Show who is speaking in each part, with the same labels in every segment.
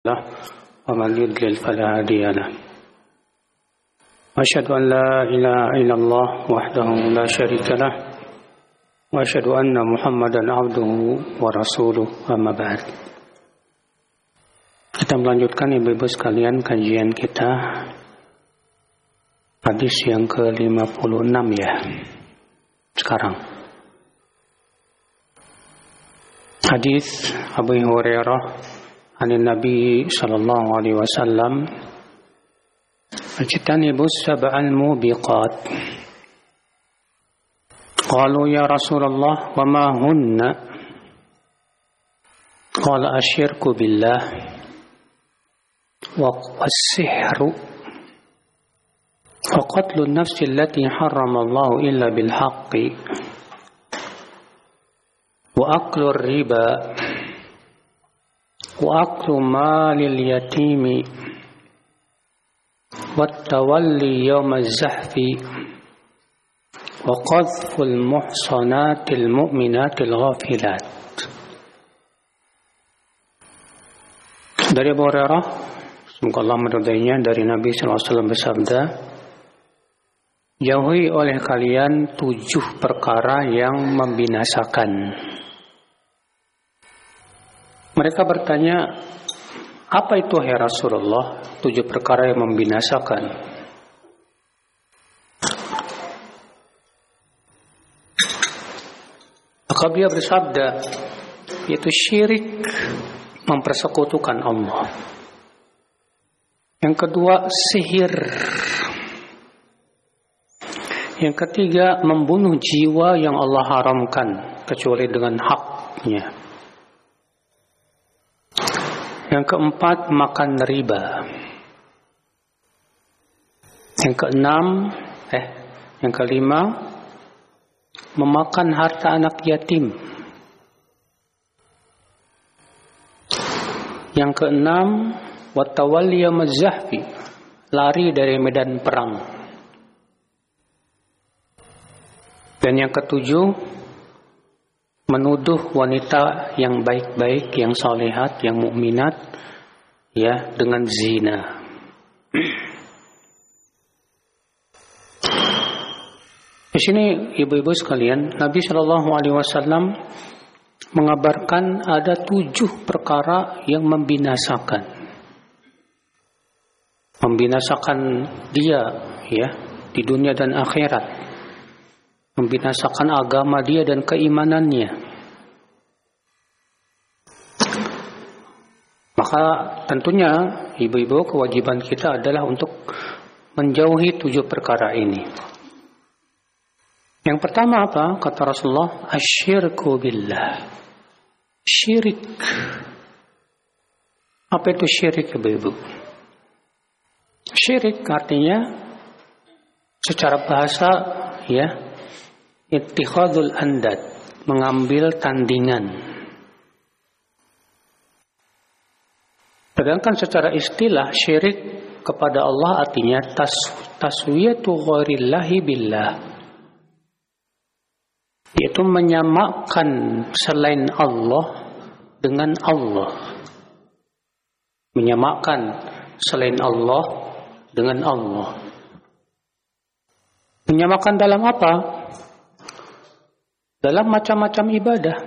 Speaker 1: له ومن يضلل فلا هادي له وأشهد أن لا إله إلا الله وحده لا شريك له وأشهد أن محمدا عبده ورسوله أما بعد. Kita melanjutkan ibu-ibu sekalian kajian kita hadis yang ke-56 ya sekarang. Hadis Abu Hurairah an Nabi sallallahu alaihi wasallam ijtanibus sab'al mubiqat. Qalu ya Rasulullah wa ma hunna? Qala asyirku billah wa as-sihru wa qatlu an-nafsi allati harrama Allah illa bil haqqi wa aklu riba wa aklu malil yatimi wa tawalli yawm az-zahfi wa qadhful muhsanatil mu'minatil ghafilat. Dari Abu Hurairah, semoga Allah meridainya, dari Nabi SAW bersabda, jauhi oleh kalian 7 perkara yang membinasakan. Mereka bertanya, apa itu ya Rasulullah 7 perkara yang membinasakan? Maka beliau bersabda, yaitu syirik, mempersekutukan Allah. Yang kedua, sihir. Yang ketiga, membunuh jiwa yang Allah haramkan kecuali dengan haknya. Yang keempat, makan riba. Yang kelima, memakan harta anak yatim. Yang keenam, watawalli yawmaz zahfi, lari dari medan perang. Dan yang ketujuh, menuduh wanita yang baik-baik, yang salihat, yang mukminat, ya, dengan zina. Di sini ibu-ibu sekalian, Nabi Shallallahu Alaihi Wasallam mengabarkan ada 7 perkara yang membinasakan. Membinasakan dia, ya, di dunia dan akhirat. Membinasakan agama dia dan keimanannya. Maka tentunya ibu-ibu, kewajiban kita adalah untuk menjauhi 7 perkara ini. Yang pertama apa? Kata Rasulullah, asyirku billah. Syirik. Apa itu syirik, ibu-ibu? Syirik artinya secara bahasa, ya, ittikhadul andad, mengambil tandingan. Sedangkan secara istilah syirik kepada Allah artinya taswiyatu ghairillahi billah, yaitu menyamakan selain Allah dengan Allah. Menyamakan selain Allah dengan Allah. Menyamakan dalam apa? Dalam macam-macam ibadah.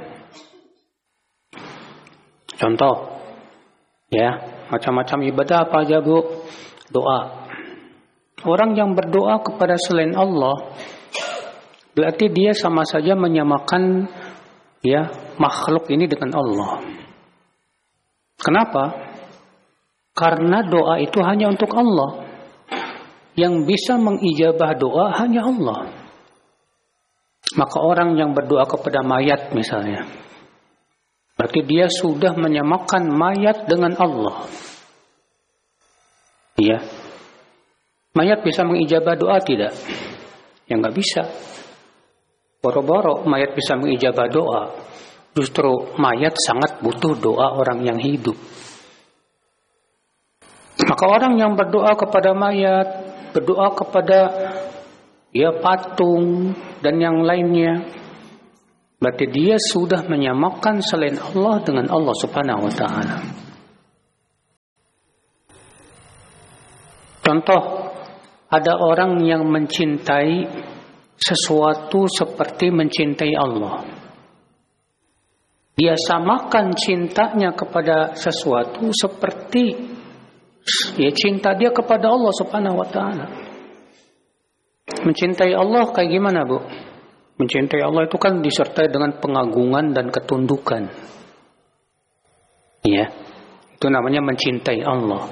Speaker 1: Contoh, ya, macam-macam ibadah apa aja, Bu? Doa. Orang yang berdoa kepada selain Allah, berarti dia sama saja menyamakan, ya, makhluk ini dengan Allah. Kenapa? Karena doa itu hanya untuk Allah. Yang bisa mengijabah doa hanya Allah. Maka orang yang berdoa kepada mayat misalnya, berarti dia sudah menyamakan mayat dengan Allah. Iya. Mayat bisa mengijabah doa tidak? Ya nggak bisa. Boro-boro mayat bisa mengijabah doa. Justru mayat sangat butuh doa orang yang hidup. Maka orang yang berdoa kepada mayat, berdoa kepada, ya, patung dan yang lainnya, berarti dia sudah menyamakan selain Allah dengan Allah Subhanahu wa taala. Contoh, ada orang yang mencintai sesuatu seperti mencintai Allah. Dia samakan cintanya kepada sesuatu seperti cinta dia kepada Allah Subhanahu wa taala. Mencintai Allah kayak gimana, Bu? Mencintai Allah itu kan disertai dengan pengagungan dan ketundukan. Ya. Itu namanya mencintai Allah.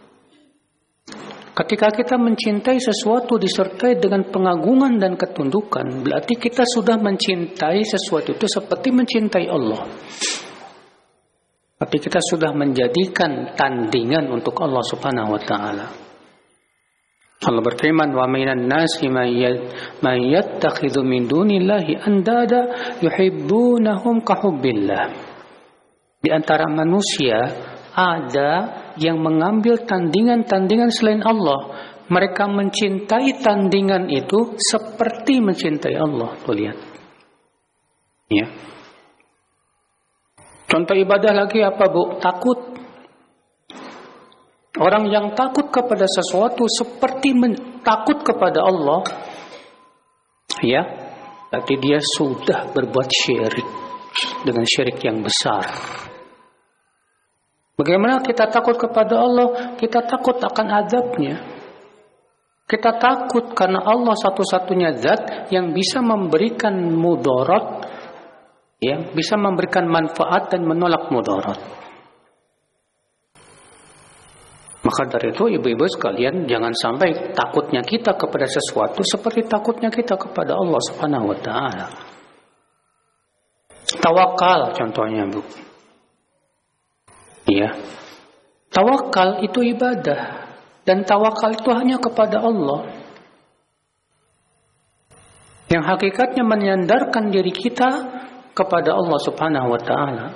Speaker 1: Ketika kita mencintai sesuatu disertai dengan pengagungan dan ketundukan, berarti kita sudah mencintai sesuatu itu seperti mencintai Allah. Berarti kita sudah menjadikan tandingan untuk Allah Subhanahu wa taala. Allah berfirman, "Wa minan nasi may yattakhidhu min dunillahi andada yuhibbunahum ka hubbillah." Di antara manusia ada yang mengambil tandingan-tandingan selain Allah. Mereka mencintai tandingan itu seperti mencintai Allah. Tuh lihat. Ya. Contoh ibadah lagi apa, Bu? Takut. Orang yang takut kepada sesuatu seperti takut kepada Allah, ya, berarti dia sudah berbuat syirik dengan syirik yang besar. Bagaimana kita takut kepada Allah? Kita takut akan azabnya. Kita takut karena Allah satu-satunya zat yang bisa memberikan mudarat, ya, bisa memberikan manfaat dan menolak mudarat. Maka dari itu ibu-ibu sekalian, jangan sampai takutnya kita kepada sesuatu seperti takutnya kita kepada Allah Subhanahu wa taala. Tawakal contohnya, Bu. Ya. Tawakal itu ibadah dan tawakal itu hanya kepada Allah. Yang hakikatnya menyandarkan diri kita kepada Allah Subhanahu wa taala.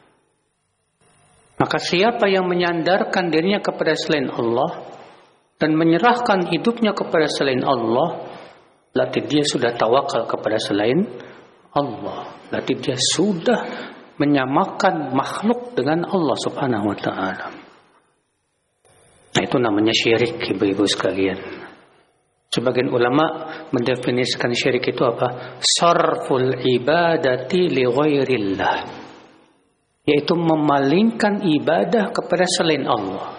Speaker 1: Maka siapa yang menyandarkan dirinya kepada selain Allah dan menyerahkan hidupnya kepada selain Allah, berarti dia sudah tawakal kepada selain Allah. Berarti dia sudah menyamakan makhluk dengan Allah Subhanahu wa taala. Nah, itu namanya syirik, ibu-ibu sekalian. Sebagian ulama mendefinisikan syirik itu apa? Sarful ibadati li ghairillah. Yaitu memalingkan ibadah kepada selain Allah.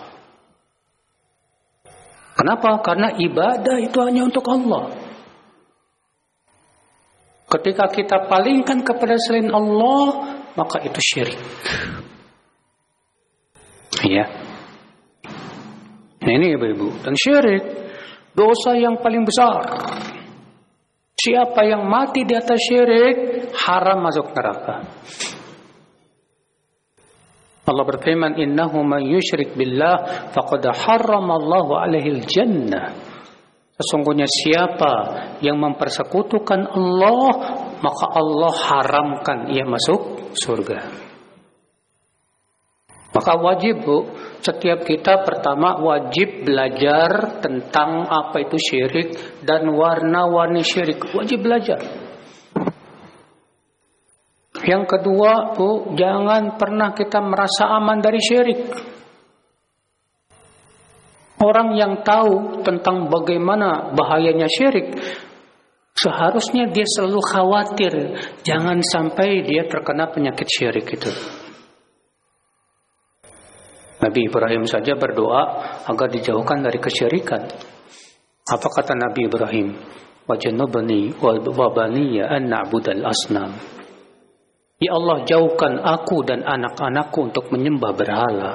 Speaker 1: Kenapa? Karena ibadah itu hanya untuk Allah. Ketika kita palingkan kepada selain Allah, maka itu syirik. Ya. Nah, ini ibu-ibu. Dan syirik, dosa yang paling besar. Siapa yang mati di atas syirik, haram masuk neraka. Allah berfirman, "Innahu man yusyrik billah faqad harramallahu 'alaihil jannah." Sesungguhnya siapa yang mempersekutukan Allah, maka Allah haramkan ia masuk surga. Maka wajib, Bu, setiap kita pertama wajib belajar tentang apa itu syirik dan warna-warni syirik. Wajib belajar. Yang kedua, Bu, jangan pernah kita merasa aman dari syirik. Orang yang tahu tentang bagaimana bahayanya syirik, seharusnya dia selalu khawatir jangan sampai dia terkena penyakit syirik itu. Nabi Ibrahim saja berdoa agar dijauhkan dari kesyirikan. Apa kata Nabi Ibrahim? Wajnubni wa baniya an na'budal asnam. Ya Allah, jauhkan aku dan anak-anakku untuk menyembah berhala.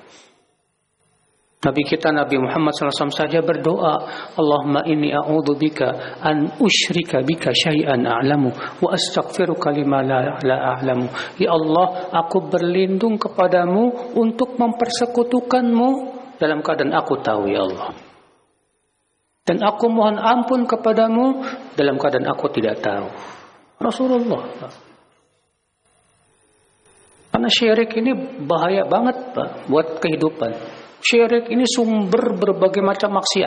Speaker 1: Nabi kita Nabi Muhammad SAW saja berdoa, Allahumma inni a'udzubika an usyrika bika syai'an a'lamu wa astaghfiruka lima la a'lamu. Ya Allah, aku berlindung kepadamu untuk mempersekutukanmu dalam keadaan aku tahu, ya Allah. Dan aku mohon ampun kepadamu dalam keadaan aku tidak tahu. Rasulullah. Karena syirik ini bahaya banget, Pak, buat kehidupan. Syirik ini sumber berbagai macam maksiat.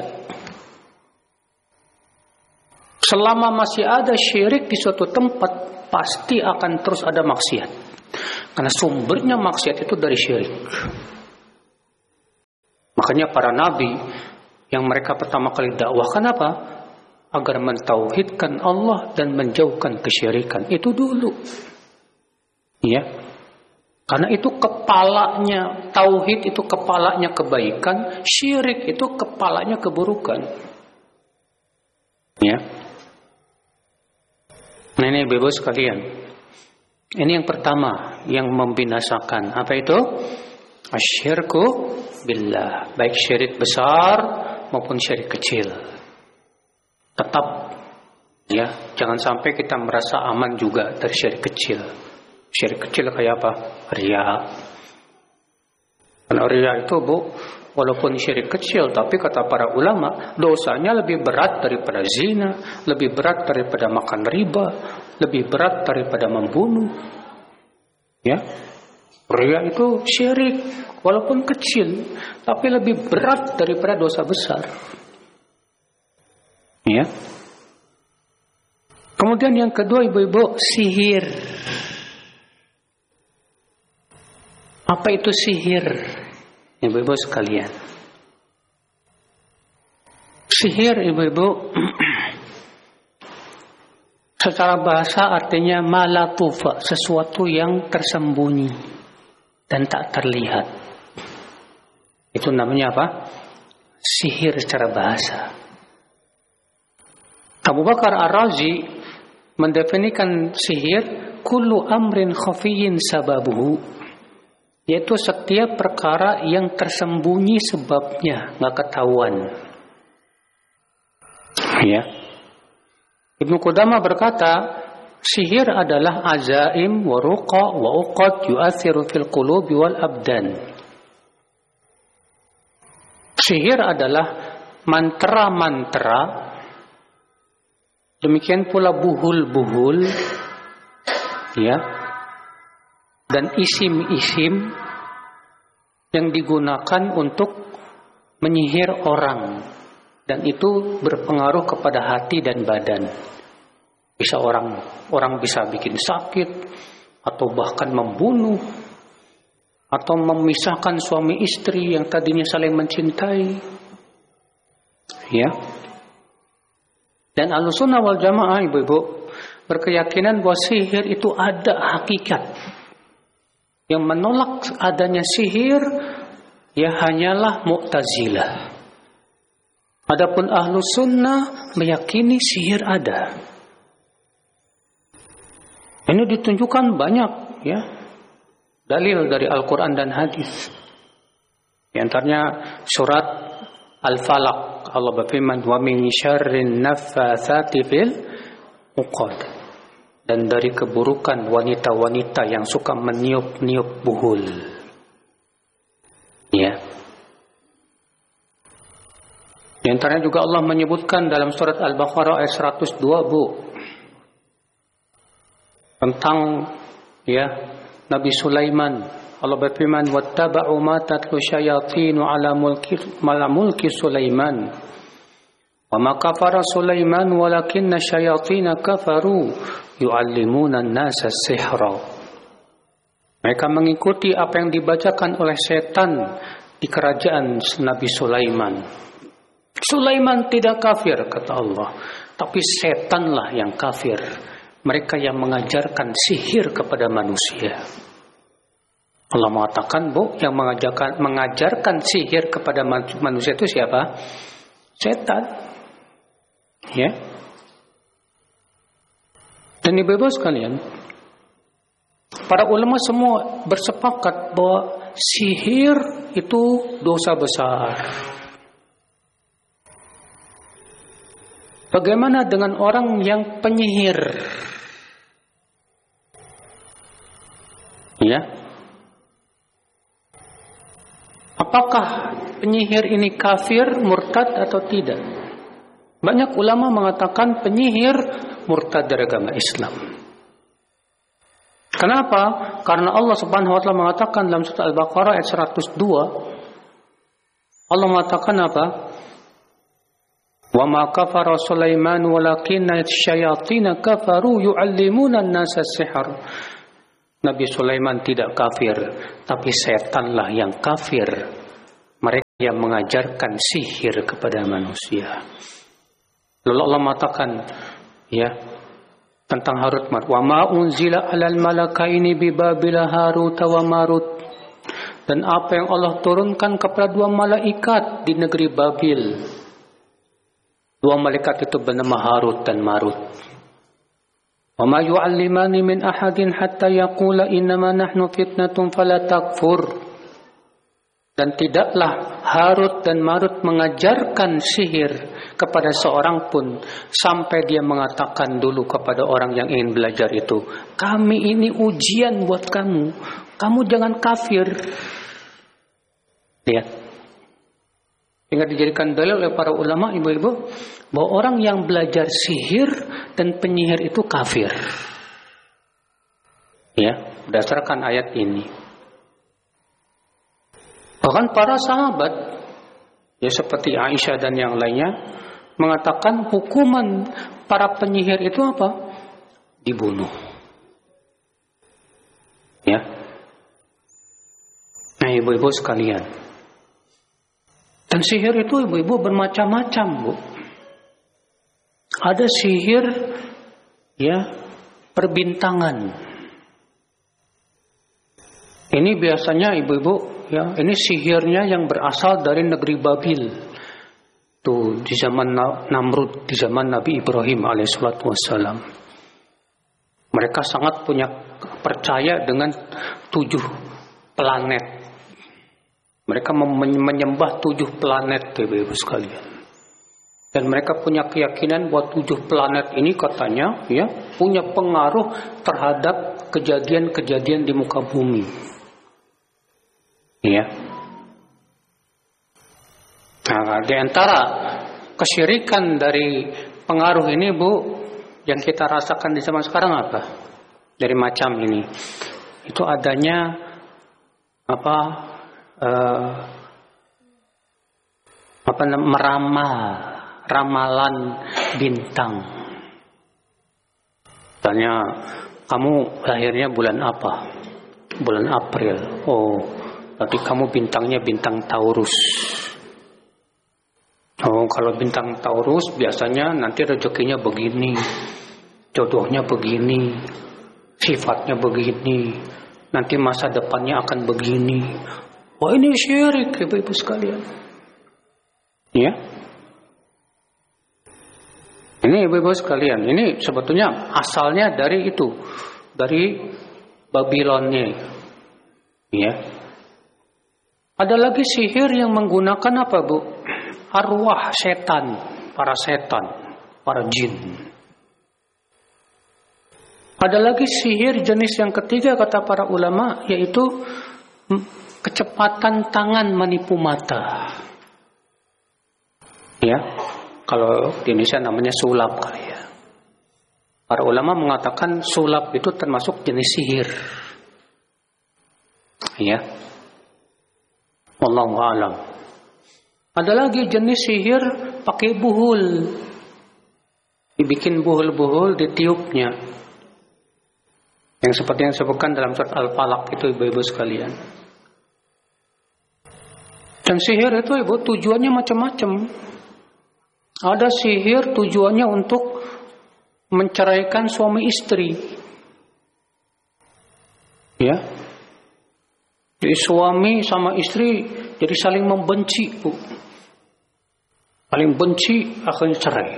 Speaker 1: Selama masih ada syirik di suatu tempat, pasti akan terus ada maksiat. Karena sumbernya maksiat itu dari syirik. Makanya para nabi yang mereka pertama kali dakwahkan apa? Agar mentauhidkan Allah dan menjauhkan kesyirikan. Itu dulu. Ya. Karena itu kepalanya tauhid, itu kepalanya kebaikan, syirik itu kepalanya keburukan. Ya. Nah, ini Ibu sekalian. Ini yang pertama yang membinasakan. Apa itu? Asyirku billah. Baik syirik besar maupun syirik kecil. Tetap ya, jangan sampai kita merasa aman juga dari syirik kecil. Syirik kecil kayak apa? Riya. Karena riya itu walaupun syirik kecil, tapi kata para ulama, dosanya lebih berat daripada zina, lebih berat daripada makan riba, lebih berat daripada membunuh. Ya, riya itu syirik, walaupun kecil, tapi lebih berat daripada dosa besar. Ya. Kemudian yang kedua, ibu-ibu, sihir. Apa itu sihir? Ibu-ibu sekalian. Sihir, ibu-ibu, secara bahasa artinya malatufa, sesuatu yang tersembunyi dan tak terlihat. Itu namanya apa? Sihir secara bahasa. Abu Bakar Ar-Razi mendefinisikan sihir kullu amrin khafiyyin sababuhu, yaitu setiap perkara yang tersembunyi sebabnya, nggak ketahuan. Ya. Ibnu Qudamah berkata, sihir adalah azaim wa ruqa wa uqad yu'athiru fil qulubi wal abdan. Sihir adalah mantra-mantra, demikian pula buhul-buhul, ya, dan isim-isim yang digunakan untuk menyihir orang, dan itu berpengaruh kepada hati dan badan. Bisa orang bisa bikin sakit, atau bahkan membunuh, atau memisahkan suami istri yang tadinya saling mencintai. Ya. Dan Ahlussunnah wal Jamaah, ibu-ibu, berkeyakinan bahwa sihir itu ada hakikat. Yang menolak adanya sihir ya hanyalah Mu'tazilah. Adapun Ahlussunnah meyakini sihir ada. Ini ditunjukkan banyak ya dalil dari Al-Quran dan hadis. Di antaranya surat Al-Falaq. Allah berfirman, wa min syarrin naffatsati fil uqad. Dan dari keburukan wanita-wanita yang suka meniup-niup buhul. Ya. Di antaranya juga Allah menyebutkan dalam surat Al-Baqarah ayat 102, Bu, tentang ya Nabi Sulaiman. Allah berfirman, wattaba'u ma tatlu syayatinu ala mulki Sulaiman. Wa ma kafara Sulaiman walakinna syayatina kafaru yu'allimuna an-nasa sihra. Mereka mengikuti apa yang dibacakan oleh setan di kerajaan Nabi Sulaiman. Sulaiman tidak kafir, kata Allah, tapi setanlah yang kafir. Mereka yang mengajarkan sihir kepada manusia. Allah mengatakan, Bu, yang mengajarkan sihir kepada manusia itu siapa? Setan. Ya. Dan ibu-ibu sekalian, para ulama semua bersepakat bahwa sihir itu dosa besar. Bagaimana dengan orang yang penyihir? Ya. Apakah penyihir ini kafir, murtad atau tidak? Banyak ulama mengatakan penyihir murtad dari agama Islam. Kenapa? Karena Allah Subhanahu wa taala mengatakan dalam surah Al-Baqarah ayat 102, Allah mengatakan apa? Wa ma kafara Sulaiman walakinna syayatin kafaru yu'allimuna an-nasa sihr. Nabi Sulaiman tidak kafir, tapi setanlah yang kafir. Mereka yang mengajarkan sihir kepada manusia. Lalu Allah mengatakan ya tentang Harut Marut, wa ma unzila 'alal malakaini bi Babil Harut wa Marut, dan apa yang Allah turunkan kepada dua malaikat di negeri Babil. Dua malaikat itu bernama Harut dan Marut. Wa ma yu'allimani min ahadin hatta yaqula innama nahnu fitnatun fala takfur. Dan tidaklah Harut dan Marut mengajarkan sihir kepada seorang pun sampai dia mengatakan dulu kepada orang yang ingin belajar itu, kami ini ujian buat kamu, kamu jangan kafir. Lihat, sehingga dijadikan dalil oleh para ulama ibu-ibu bahwa orang yang belajar sihir dan penyihir itu kafir. Ya, berdasarkan ayat ini. Bahkan para sahabat, ya seperti Aisyah dan yang lainnya, mengatakan hukuman para penyihir itu apa? Dibunuh. Ya. Nah, ibu-ibu sekalian. Dan sihir itu ibu-ibu bermacam-macam, Bu. Ada sihir ya perbintangan. Ini biasanya ibu-ibu ya, ini sihirnya yang berasal dari negeri Babil. Tuh di zaman Namrud, di zaman Nabi Ibrahim alaihissalatu wassalam. Mereka sangat percaya dengan 7 planet. Mereka menyembah 7 planet, ibu-ibu sekalian. Dan mereka punya keyakinan bahwa 7 planet ini katanya ya punya pengaruh terhadap kejadian-kejadian di muka bumi. Ya. Nah, di antara kesyirikan dari pengaruh ini, Bu, yang kita rasakan di zaman sekarang apa? Dari macam ini. Itu adanya ramalan bintang. Misalnya kamu lahirnya bulan apa? Bulan April. Oh, berarti kamu bintangnya bintang Taurus. Oh, kalau bintang Taurus biasanya nanti rezekinya begini, jodohnya begini, sifatnya begini, nanti masa depannya akan begini. Wah, ini syirik, ibu-ibu sekalian. Ya. Ini ibu-ibu sekalian, ini sebetulnya asalnya dari itu, dari Babilonnya. Ya. Ada lagi sihir yang menggunakan apa, Bu? Arwah setan, para jin. Ada lagi sihir jenis yang ketiga kata para ulama, yaitu kecepatan tangan menipu mata. Ya, kalau di Indonesia namanya sulap kali ya. Para ulama mengatakan sulap itu termasuk jenis sihir. Ya. Wallahu a'lam. Ada lagi jenis sihir pakai buhul. Dibikin buhul-buhul, ditiupnya. Yang seperti yang disebutkan dalam surat Al-Falaq itu ibu-ibu sekalian. Dan sihir itu ibu tujuannya macam-macam. Ada sihir tujuannya untuk menceraikan suami istri. Ya. Jadi suami sama istri jadi saling membenci, Bu. Saling benci akhirnya cerai.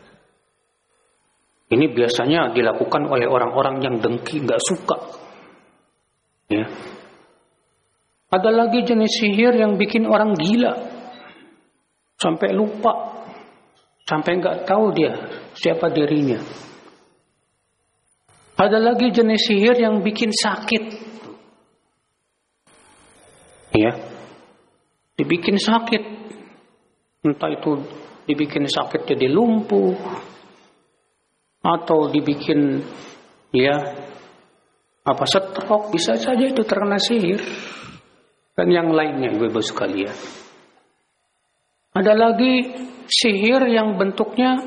Speaker 1: Ini biasanya dilakukan oleh orang-orang yang dengki, nggak suka. Ya. Ada lagi jenis sihir yang bikin orang gila, sampai lupa, sampai nggak tahu dia siapa dirinya. Ada lagi jenis sihir yang bikin sakit. Ya, dibikin sakit, entah itu dibikin sakit jadi lumpuh, atau dibikin stroke, bisa saja itu terkena sihir, dan yang lainnya ibu-ibu sekalian. Ada lagi sihir yang bentuknya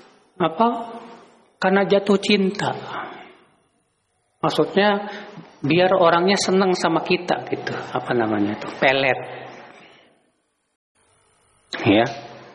Speaker 1: karena jatuh cinta, maksudnya biar orangnya senang sama kita gitu, pelet. Ya.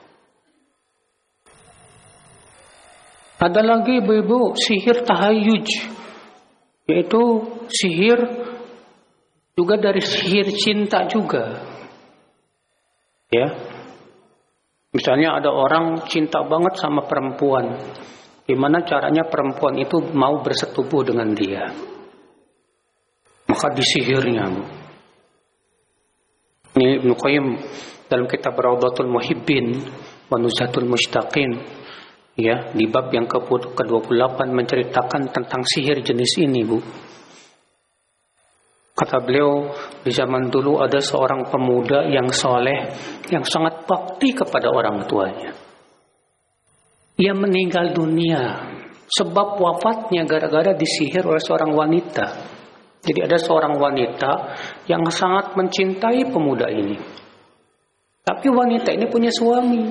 Speaker 1: Ada lagi ibu-ibu sihir tahayyuj, yaitu sihir juga dari sihir cinta juga. Ya. Misalnya ada orang cinta banget sama perempuan. Gimana caranya perempuan itu mau bersetubuh dengan dia? Maka disihirnya. Ini Ibnu Qayyim dalam kitab Rawdatul Muhibbin wa Nuzhatul Mushtaqin, ya, di bab yang ke-28 menceritakan tentang sihir jenis ini, Bu. Kata beliau, di zaman dulu ada seorang pemuda yang soleh, yang sangat bakti kepada orang tuanya. Ia meninggal dunia sebab wafatnya gara-gara disihir oleh seorang wanita. Jadi ada seorang wanita yang sangat mencintai pemuda ini. Tapi wanita ini punya suami.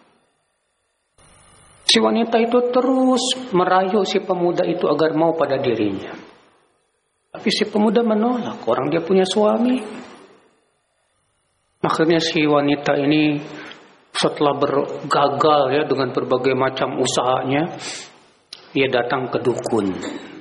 Speaker 1: Si wanita itu terus merayu si pemuda itu agar mau pada dirinya. Tapi si pemuda menolak, orang dia punya suami. Akhirnya si wanita ini setelah gagal ya dengan berbagai macam usahanya, ia datang ke dukun.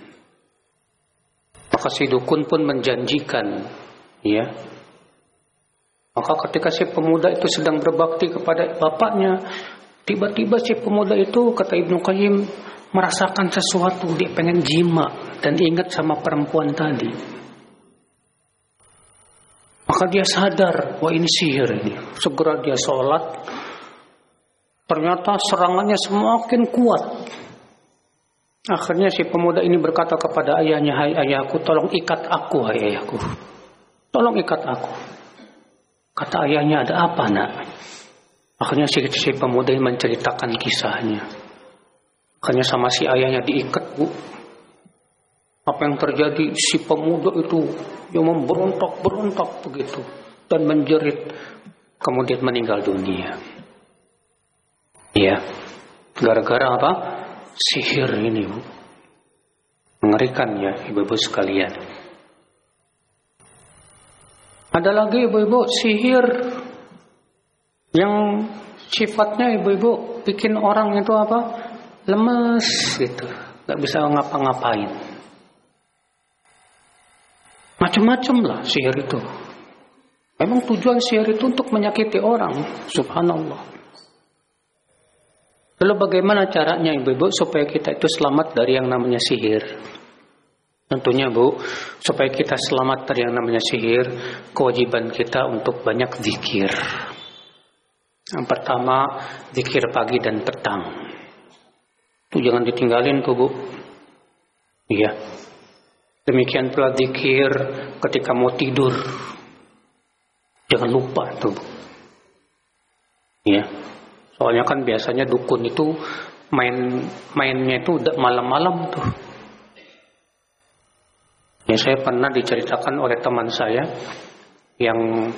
Speaker 1: Maka si dukun pun menjanjikan, ya. Maka ketika si pemuda itu sedang berbakti kepada bapaknya, tiba-tiba si pemuda itu, kata Ibnu Qayyim, merasakan sesuatu, dia pengen jima dan ingat sama perempuan tadi. Maka dia sadar, wah ini sihir ini. Segera dia sholat. Ternyata serangannya semakin kuat. Akhirnya si pemuda ini berkata kepada ayahnya, hai ayahku, tolong ikat aku, hai ayahku. Tolong ikat aku. Kata ayahnya, ada apa nak? Akhirnya si pemuda ini menceritakan kisahnya. Akhirnya sama si ayahnya diikat, Bu. Apa yang terjadi? Si pemuda itu yang memberontak begitu dan menjerit, kemudian meninggal dunia. Ya, gara-gara apa? Sihir ini, Bu. Mengerikan ya, ibu-ibu sekalian. Ada lagi ibu-ibu sihir yang sifatnya ibu-ibu bikin orang itu apa? Lemes gitu, nggak bisa ngapa-ngapain. Macam-macam lah sihir itu. Memang tujuan sihir itu untuk menyakiti orang, subhanallah. Lalu bagaimana caranya ibu-ibu supaya kita itu selamat dari yang namanya sihir? Tentunya Bu, supaya kita selamat dari yang namanya sihir, kewajiban kita untuk banyak zikir. Yang pertama, zikir pagi dan petang. Itu jangan ditinggalin tuh, Bu. Iya. Demikian pula zikir ketika mau tidur. Jangan lupa tuh, Bu. Iya. Soalnya kan biasanya dukun itu mainnya itu malam-malam tuh. Ya, saya pernah diceritakan oleh teman saya yang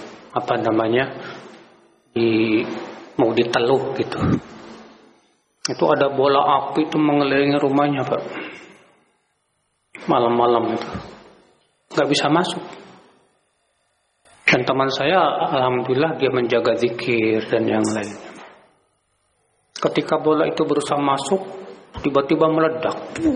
Speaker 1: mau diteluh gitu. Itu ada bola api itu mengelilingi rumahnya, Pak. Malam-malam itu. Gak bisa masuk. Dan teman saya, alhamdulillah dia menjaga zikir dan yang lainnya. Ketika bola itu berusaha masuk, tiba-tiba meledak.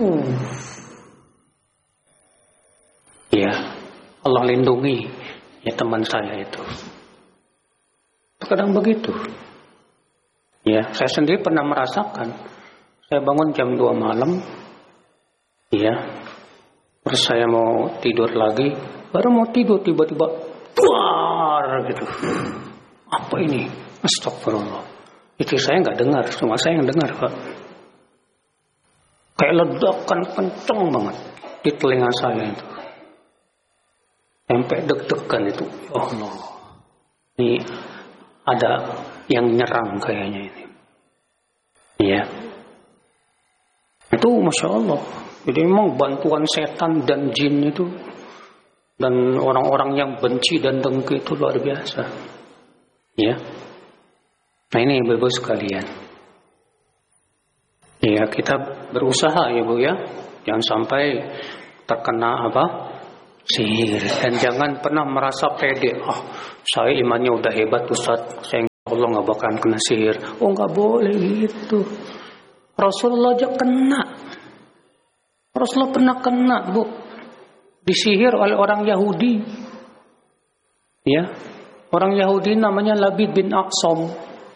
Speaker 1: Ya, Allah lindungi ya teman saya itu. Kadang begitu. Ya, saya sendiri pernah merasakan. Saya bangun jam 2 malam. Ya. Terus saya mau tidur lagi. Baru mau tidur tiba-tiba buar gitu. Apa ini? Astagfirullah. Itu saya enggak dengar, cuma saya yang dengar, Pak. Kayak ledakan kenceng banget di telinga saya itu. Sampai deg-degan itu. Oh no. Ini ada yang nyerang kayaknya ini. Iya. Itu Masya Allah. Jadi memang bantuan setan dan jin itu dan orang-orang yang benci dan dengki itu luar biasa. Ya. Nah ini ibu-ibu sekalian. Ya kita berusaha ya Bu ya. Jangan sampai terkena sihir. Dan jangan pernah merasa pede. Saya imannya udah hebat Ustaz. Saya Allah nggak bakalan kena sihir. Oh, nggak boleh gitu. Rasulullah aja kena. Rasulullah pernah kena, Bu. Disihir oleh orang Yahudi. Ya. Orang Yahudi namanya Labid bin Aqsam.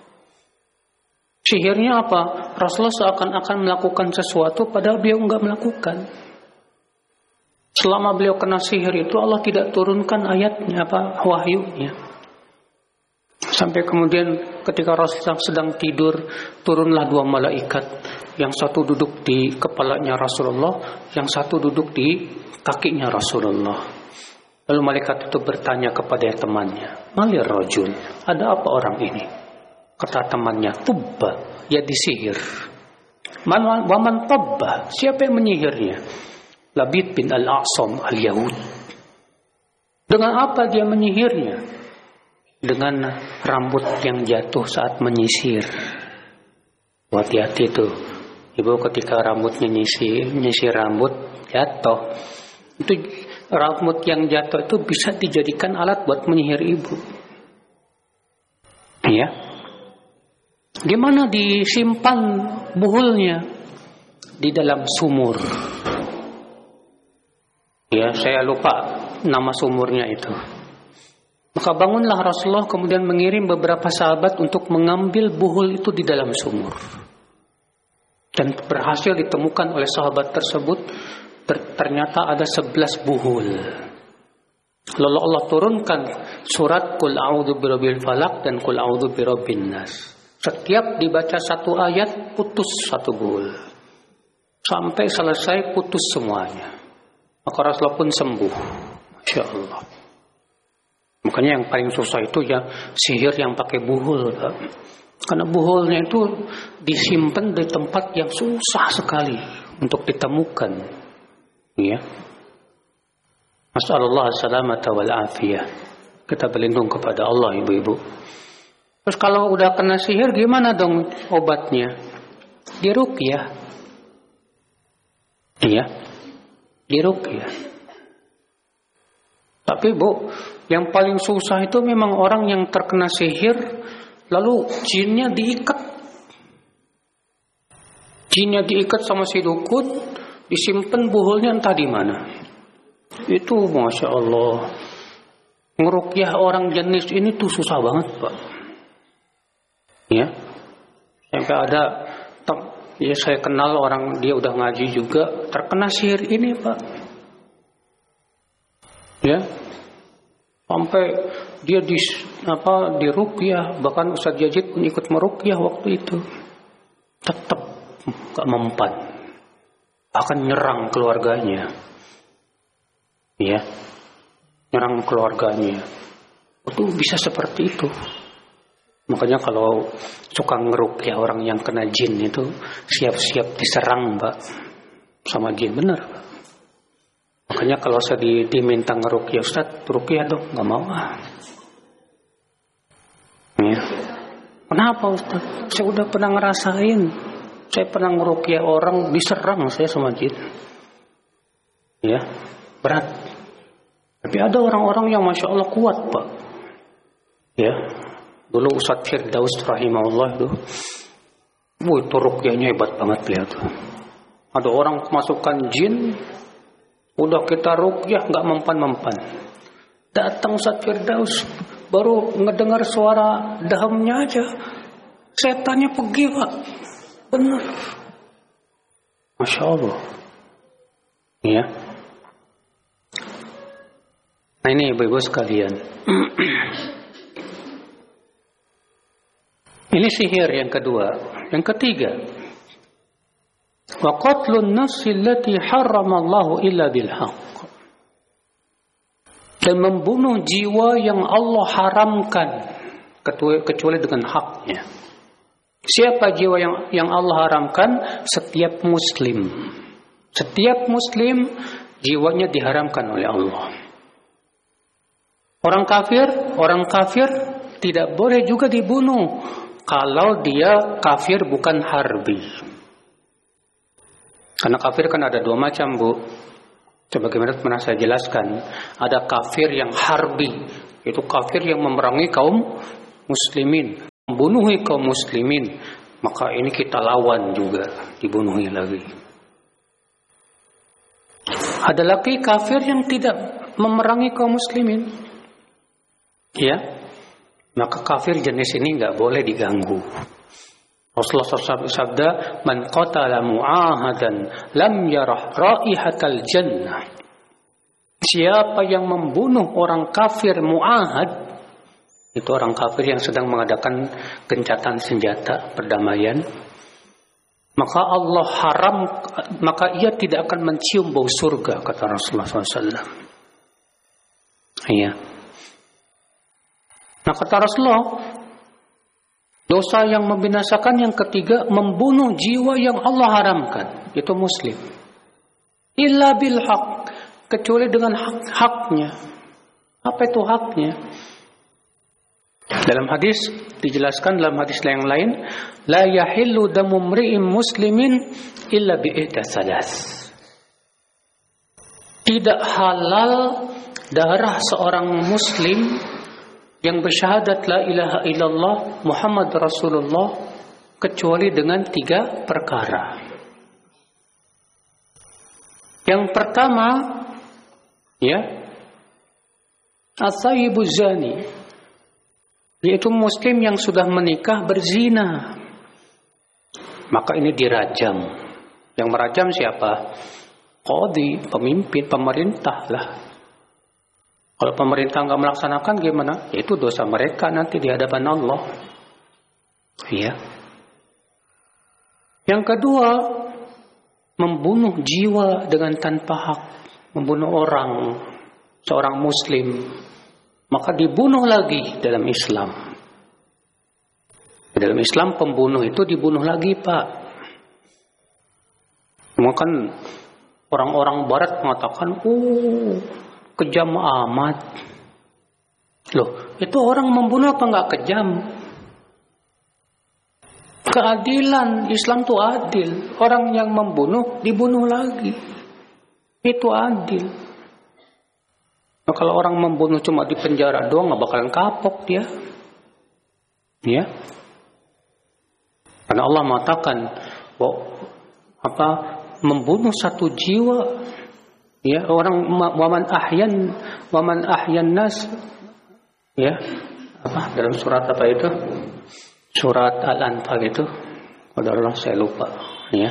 Speaker 1: Sihirnya apa? Rasulullah seakan-akan melakukan sesuatu padahal beliau enggak melakukan. Selama beliau kena sihir itu Allah tidak turunkan ayatnya, wahyunya. Sampai kemudian ketika Rasulullah sedang tidur, turunlah dua malaikat. Yang satu duduk di kepalanya Rasulullah, yang satu duduk di kakinya Rasulullah. Lalu malaikat itu bertanya kepada temannya, "Malir rajul, ada apa orang ini?" Kata temannya, "Tubba, ya disihir." Waman tabba, siapa yang menyihirnya? Labid bin al-Aqsam al-Yahud. Dengan apa dia menyihirnya? Dengan rambut yang jatuh saat menyisir. Hati-hati tuh, ibu, ketika rambutnya nyisir rambut jatuh, itu rambut yang jatuh itu bisa dijadikan alat buat menyihir ibu. Ya. Gimana disimpan buhulnya? Di dalam sumur. Ya, saya lupa nama sumurnya itu. Maka bangunlah Rasulullah kemudian mengirim beberapa sahabat untuk mengambil buhul itu di dalam sumur. Dan berhasil ditemukan oleh sahabat tersebut. Ternyata ada 11 buhul. Lalu Allah turunkan surat Qul a'udzu birabbil falaq dan Qul a'udzu birabbin nas. Setiap dibaca satu ayat putus satu buhul. Sampai selesai putus semuanya. Maka Rasulullah pun sembuh. Masya Allah. Makanya yang paling susah itu ya sihir yang pakai buhul. Karena buhulnya itu disimpan di tempat yang susah sekali untuk ditemukan. Ya. Masallallahu salamata wal afiyah. Kita berlindung kepada Allah, ibu-ibu. Terus kalau udah kena sihir gimana dong obatnya? Diruqyah. Iya. Diruqyah. Tapi Bu, yang paling susah itu memang orang yang terkena sihir lalu jinnya diikat. Jinnya diikat sama si dukun, disimpan buhulnya entah di mana. Itu Masya Allah. Ngeruqyah orang jenis ini tuh susah banget, Pak. Ya. Sampai ada ya saya kenal orang, dia udah ngaji juga, terkena sihir ini, Pak. Ya. Sampai dia diruqyah, bahkan Ustaz Yazid pun ikut meruqyah waktu itu. Tetap gak mempan. Akan nyerang keluarganya. Ya. Nyerang keluarganya. Itu bisa seperti itu. Makanya kalau suka ngeruqyah orang yang kena jin itu siap-siap diserang, Mbak, sama jin, benar, Pak. Makanya kalau saya diminta ngeruqyah, Ustaz, ruqyah dong, nggak mau. Ya. Kenapa, Ustaz? Saya udah pernah ngerasain. Saya pernah ngeruqyah orang diserang saya sama jin. Ya, berat. Tapi ada orang-orang yang Masya Allah kuat, Pak. Ya. Dulu Ustaz Firdaus rahimahullah itu ruqyahnya hebat banget, lihat. Ada orang masukkan jin, udah kita ruqyah nggak mempan-mempan. Datang Ustaz Firdaus, baru ngedengar suara dahamnya aja, setannya pergi, Pak. Benar. Masya Allah. Ya. Nah ini ibu-ibu sekalian. Ini sihir yang kedua. Yang ketiga, wa qatlun nafsi allati harramallahu illa bil haqq. Dan membunuh jiwa yang Allah haramkan kecuali dengan haknya. Siapa jiwa yang Allah haramkan? Setiap muslim. Setiap muslim jiwanya diharamkan oleh Allah. Orang kafir tidak boleh juga dibunuh kalau dia kafir bukan harbi. Karena kafir kan ada dua macam, Bu. Sebagaimana pernah saya jelaskan, ada kafir yang harbi, itu kafir yang memerangi kaum muslimin, membunuhi kaum muslimin, maka ini kita lawan juga, dibunuhi lagi. Ada lagi kafir yang tidak memerangi kaum muslimin, ya, maka kafir jenis ini nggak boleh diganggu. Rasulullah SAW sabda, "Man qatala mu'ahadan lam yarah raihatal jannah." Siapa yang membunuh orang kafir mu'ahad, itu orang kafir yang sedang mengadakan gencatan senjata perdamaian, maka ia tidak akan mencium bau surga, kata Rasulullah SAW. Iya. Nah, kata Rasulullah, dosa yang membinasakan yang ketiga, membunuh jiwa yang Allah haramkan, itu muslim. Illa bil haq, kecuali dengan hak-haknya. Apa itu haknya? Dalam hadis dijelaskan, dalam hadis yang lain, la yahillu damu mri'in muslimin illa bi ihda salas. Tidak halal darah seorang muslim yang bersyahadat la ilaha illallah Muhammad Rasulullah kecuali dengan 3 perkara. Yang pertama, ya, as-sayyibu zani, yaitu muslim yang sudah menikah berzina, maka ini dirajam. Yang merajam siapa? Qadhi, pemimpin, pemerintah lah. Kalau pemerintah nggak melaksanakan gimana? Itu dosa mereka nanti di hadapan Allah. Iya. Yang kedua, membunuh jiwa dengan tanpa hak, membunuh orang, seorang muslim, maka dibunuh lagi dalam Islam. Dalam Islam pembunuh itu dibunuh lagi, Pak. Maka orang-orang Barat mengatakan, kejam amat. Loh, itu orang membunuh apa nggak kejam? Keadilan, Islam itu adil. Orang yang membunuh dibunuh lagi. Itu adil. Nah, kalau orang membunuh cuma di penjara doang, nggak bakalan kapok dia. Ya. Karena Allah mengatakan membunuh satu jiwa, ya, orang waman ahyan nas, ya, dalam surat apa itu? Surat Al-Anfal itu. Allah, saya lupa, ya.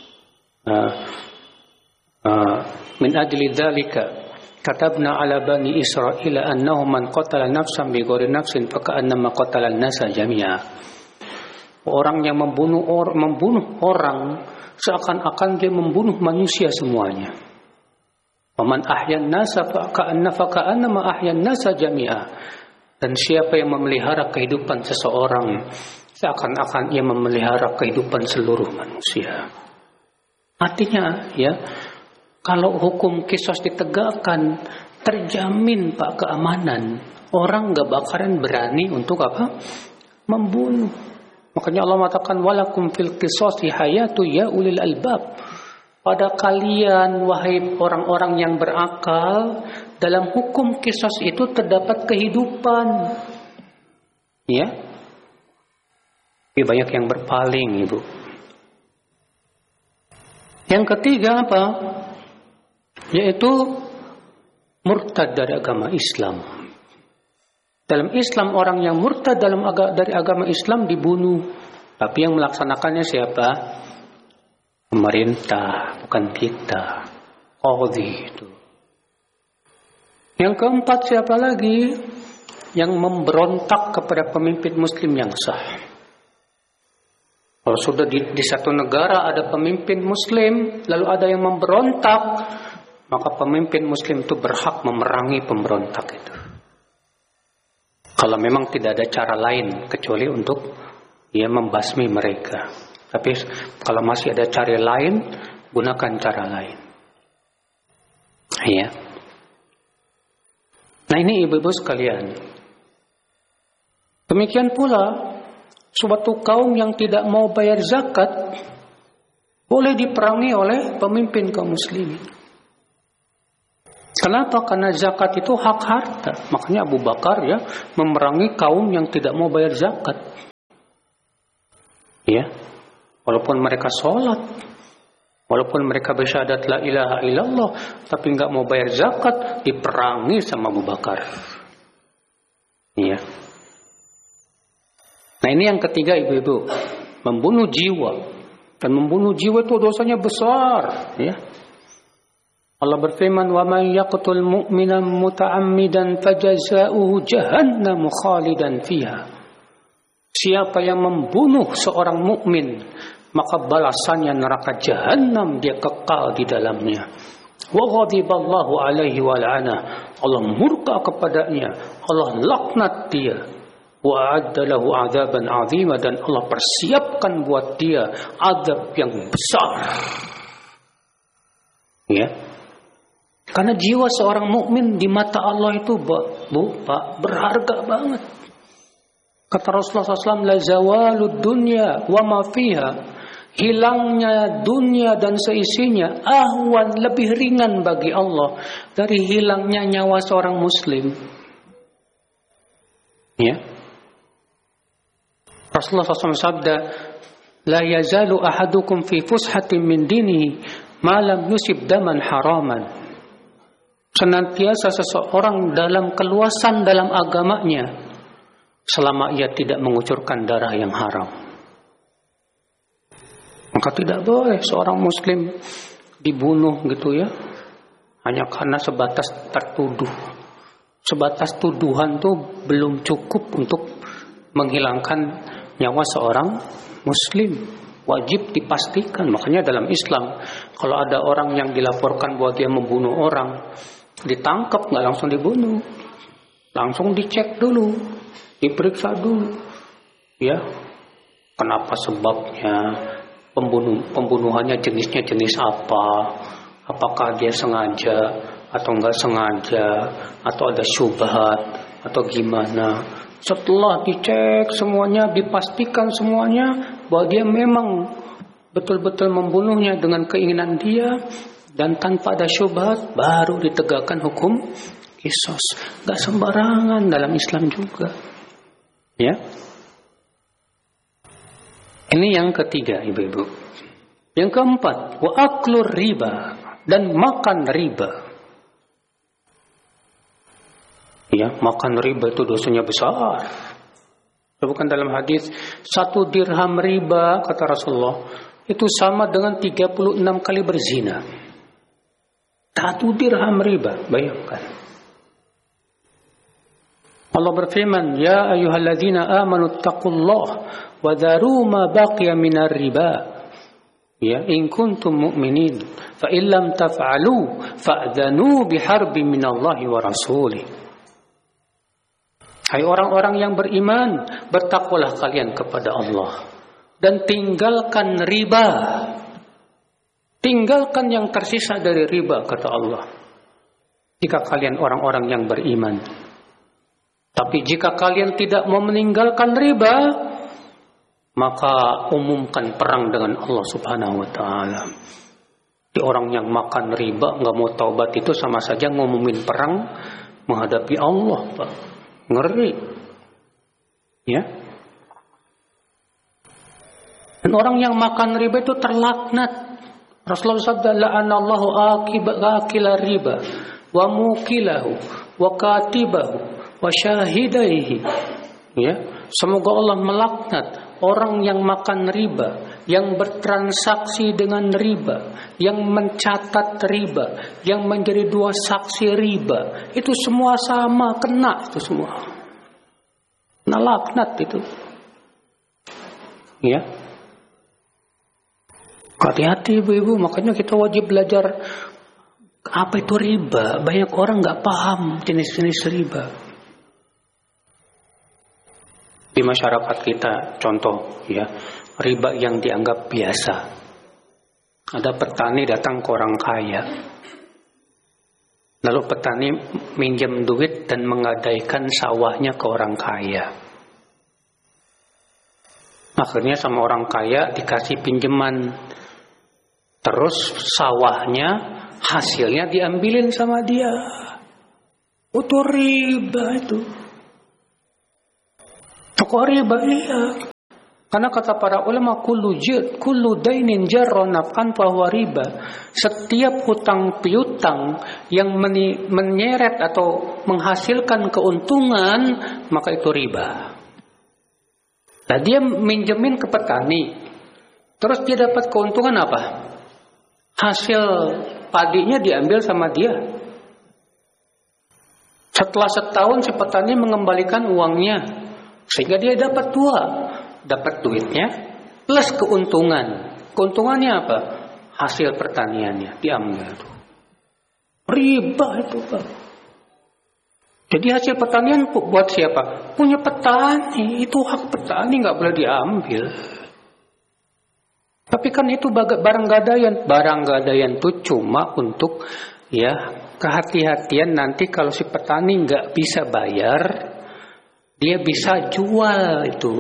Speaker 1: Min ajli dzalika katabna ala bani Israila annahu man qatala nafsan bighairi nafsin faka'annama qatala an-nasa jami'a. Orang yang membunuh orang seakan-akan dia membunuh manusia semuanya. Waman ahyan nasa faka'annama ahyan nasa jami'a. Dan siapa yang memelihara kehidupan seseorang seakan-akan ia memelihara kehidupan seluruh manusia. Artinya, ya, kalau hukum qisas ditegakkan, terjamin Pak keamanan. Orang nggak bakalan berani untuk membunuh. Makanya Allah mengatakan walakum fil qisasi hayatu ya ulil albab. Pada kalian wahai orang-orang yang berakal, dalam hukum qisas itu terdapat kehidupan. Ya. Lebih banyak yang berpaling, Ibu. Yang ketiga apa? Yaitu murtad dari agama Islam. Dalam Islam orang yang murtad dari agama Islam dibunuh. Tapi yang melaksanakannya siapa? Pemerintah, bukan kita. Qadhi itu. Yang keempat siapa lagi? Yang memberontak kepada pemimpin muslim yang sah. Kalau sudah di satu negara ada pemimpin muslim, lalu ada yang memberontak, maka pemimpin muslim itu berhak memerangi pemberontak itu. Kalau memang tidak ada cara lain kecuali untuk membasmi mereka. Tapi kalau masih ada cara lain, gunakan cara lain. Ya. Nah, ini ibu-ibu sekalian. Demikian pula suatu kaum yang tidak mau bayar zakat boleh diperangi oleh pemimpin kaum muslimin. Kenapa? Karena zakat itu hak harta. Makanya Abu Bakar memerangi kaum yang tidak mau bayar zakat. Ya, walaupun mereka sholat, walaupun mereka bersyahadat la ilaha illallah, tapi nggak mau bayar zakat, diperangi sama Abu Bakar. Ya. Nah ini yang ketiga ibu-ibu, membunuh jiwa. Dan membunuh jiwa itu dosanya besar. Ya. Allah berfirman, wa man yaqtul mu'minan muta'ammidan fajaza'uhu jahannam khalidan fiha. Siapa yang membunuh seorang mukmin, maka balasannya neraka jahanam, dia kekal di dalamnya. Wa ghadiballahu alaihi wa la'ana. Allah murka kepadanya, Allah laknat dia. Wa a'adda lahu 'adzaban 'azima, dan Allah persiapkan buat dia azab yang besar. Ya. Karena jiwa seorang mukmin di mata Allah itu berharga banget. Kata Rasulullah SAW, la zawalud dunya wa ma fiha. Hilangnya dunia dan seisinya ahwan, lebih ringan bagi Allah dari hilangnya nyawa seorang muslim. Ya. Rasulullah SAW sabda, la yazalu ahadukum fi fushatin min dinihi ma lam yusib daman haraman. Senantiasa seseorang dalam keluasan dalam agamanya selama ia tidak mengucurkan darah yang haram. Maka tidak boleh seorang muslim dibunuh gitu ya, hanya karena sebatas tertuduh. Sebatas tuduhan tuh belum cukup untuk menghilangkan nyawa seorang muslim. Wajib dipastikan. Makanya dalam Islam, kalau ada orang yang dilaporkan bahwa dia membunuh orang, ditangkap, nggak langsung dibunuh, langsung dicek dulu, diperiksa dulu, ya, kenapa sebabnya, pembunuhannya jenisnya jenis apa, apakah dia sengaja atau enggak sengaja, atau ada syubhat atau gimana. Setelah dicek semuanya, dipastikan semuanya bahwa dia memang betul-betul membunuhnya dengan keinginan dia dan tanpa ada syubhat, baru ditegakkan hukum qisas. Enggak sembarangan dalam Islam juga. Ya. Ini yang ketiga, ibu-ibu. Yang keempat, wa aklur riba, dan makan riba. Ya, makan riba itu dosanya besar. Bukan dalam hadis 1 dirham riba, kata Rasulullah, itu sama dengan 36 kali berzina. 1 dirham riba, bayangkan. Allah berfirman, ya ayyuhalladzina amanu taqullaha wa dharu ma baqiya minar riba. Ya, in kuntum mu'minin, fa illam taf'alu fa'dhanu biharbin minallahi wa rasulih. Hai orang-orang yang beriman, bertakwalah kalian kepada Allah dan tinggalkan riba. Tinggalkan yang tersisa dari riba, kata Allah. Jika kalian orang-orang yang beriman. Tapi jika kalian tidak mau meninggalkan riba, maka umumkan perang dengan Allah Subhanahu wa taala. Di orang yang makan riba enggak mau taubat itu sama saja ngumumin perang menghadapi Allah, Pak. Ngeri. Ya. Dan orang yang makan riba itu terlaknat. Rasulullah sabda, la'anallahu akila riba wa mukilahu wa katibahu wa syahidaihi. Ya, semoga Allah melaknat orang yang makan riba, yang bertransaksi dengan riba, yang mencatat riba, yang menjadi 2 saksi riba. Itu semua sama, kena itu semua. Kena laknat itu. Ya. Hati-hati ibu-ibu, makanya kita wajib belajar apa itu riba. Banyak orang nggak paham jenis-jenis riba. Di masyarakat kita, contoh ya, riba yang dianggap biasa. Ada petani datang ke orang kaya. Lalu petani minjem duit dan menggadaikan sawahnya ke orang kaya. Akhirnya sama orang kaya dikasih pinjaman. Terus sawahnya, hasilnya diambilin sama dia. Itu riba itu. Kok riba? Iya. Karena kata para ulama, kullu dainin jarra naf'an fahuwa riba. Setiap hutang piutang yang menyeret atau menghasilkan keuntungan, maka itu riba. Nah, dia minjemin ke petani, terus dia dapat keuntungan apa? Hasil padinya diambil sama dia. Setelah setahun si petani mengembalikan uangnya, sehingga dia dapat dua. Dapat duitnya plus keuntungan. Keuntungannya apa? Hasil pertaniannya diambil. Riba itu, Pak. Jadi hasil pertanian buat siapa? Punya petani. Itu hak petani, nggak boleh diambil. Tapi kan itu barang gadaian. Barang gadaian itu cuma untuk kehati-hatian nanti kalau si petani nggak bisa bayar, dia bisa jual itu.